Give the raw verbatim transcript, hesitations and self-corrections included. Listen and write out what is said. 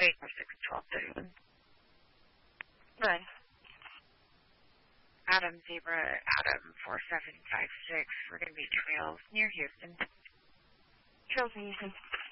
eight four six twelve thirty-one. Run. Adam Zebra, Adam four seven five six. We're going to be trails near Houston. Trails in Houston.